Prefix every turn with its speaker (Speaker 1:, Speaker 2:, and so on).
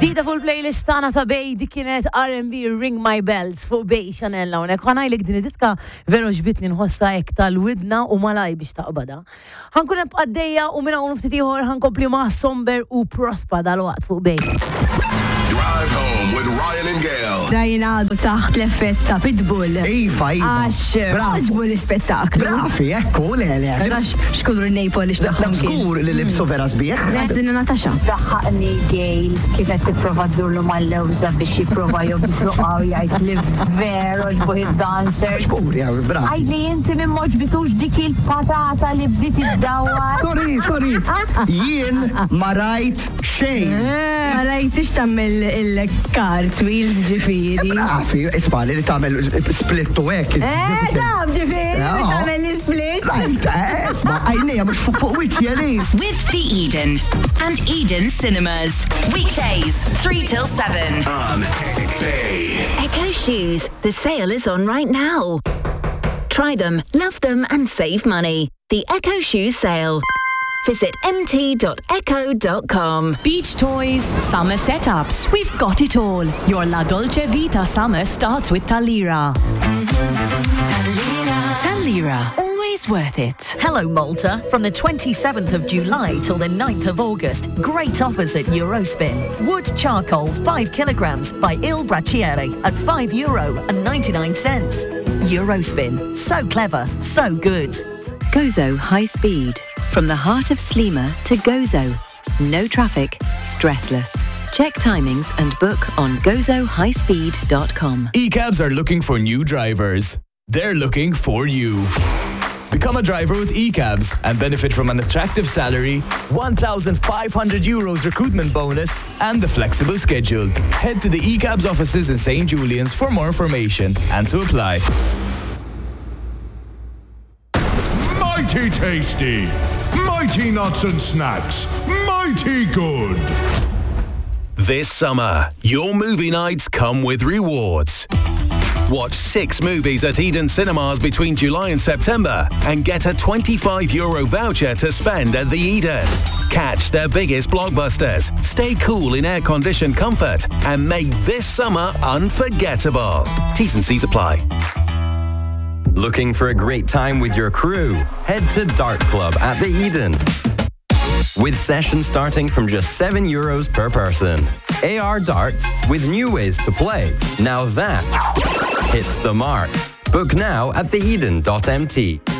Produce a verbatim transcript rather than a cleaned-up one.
Speaker 1: Ġdida fuq il-playlist tagħna ta' Bej dik kienet R and B Ring My Bells fuq Bej Chanel hawnhekk. Ħanajlek din id-diska veru ġbitni nħossa hekk tal-widna u malaj biex taqbada. Ħankun hemm għaddejja u minn hawn ftit ieħor ħankompli ma' Somber u Prospa dal-waqt fuq Bej.
Speaker 2: Drive home with Ryan and Gail.
Speaker 3: Rajna għadu taħt l-effett ta' Pitbull.
Speaker 4: Iva, iva.
Speaker 3: Għax, għaġbu l-spettaklu.
Speaker 4: Brafi, ekku, le, le.
Speaker 3: Għax, xkudru n-Napoli xdaħħom kien.
Speaker 4: Skur li libsu vera sbieħ.
Speaker 3: Għazdina Natasha.
Speaker 5: Daħħaqni Gail kifet t-prova d-durlu mal-lewza biex jiprofa jobżuqa u jgħajt li veru ġbuħ il-dancers.
Speaker 4: Skur, ja, brafi.
Speaker 5: Għajli jinti minn moġbitux dik il-patata li bdiet id-dawar.
Speaker 4: Sorry, sorry. Jien ma rajt xejn.
Speaker 3: Ma rajtix tammel il-cartwheels ġifiri.
Speaker 4: Brafi, isbali li tamel split u ek.
Speaker 3: Eh, dam ġifiri, li tammel l-split.
Speaker 4: Rajt, isma, għajnija mux fuq wiċi għali.
Speaker 6: With The Eden and Eden Cinemas. Weekdays, three till seven.
Speaker 2: On Bay.
Speaker 6: Echo Shoes. The sale is on right now. Try them, love them, and save money. The Echo Shoes sale. Visit m t dot echo dot com.
Speaker 7: Beach toys, summer setups, we've got it all. Your La Dolce Vita summer starts with Talira. Talira, always worth it.
Speaker 8: Hello Malta, from the twenty-seventh of July till the ninth of August. Great offers at Eurospin. Wood charcoal five kilograms by Il Bracciere at five euro and ninety-nine cents. Eurospin, so clever, so good.
Speaker 9: Gozo High Speed. From the heart of Slima to Gozo. No traffic, stressless. Check timings and book on gozo high speed dot com.
Speaker 10: E-cabs are looking for new drivers. They're looking for you. Become a driver with E-cabs and benefit from an attractive salary, one thousand five hundred euros recruitment bonus, and the flexible schedule. Head to the E-cabs offices in Saint Julian's for more information and to apply.
Speaker 11: Mighty tasty, mighty nuts and snacks, mighty good.
Speaker 2: This summer, your movie nights come with rewards. Watch six movies at Eden Cinemas between July and September and get a twenty-five euro voucher to spend at the Eden. Catch their biggest blockbusters, stay cool in air-conditioned comfort, and make this summer unforgettable. T's and C's apply.
Speaker 12: Looking for a great time with your crew? Head to Dart Club at the Eden. With sessions starting from just seven euros per person. A R darts with new ways to play. Now that hits the mark. Book now at the eden dot m t.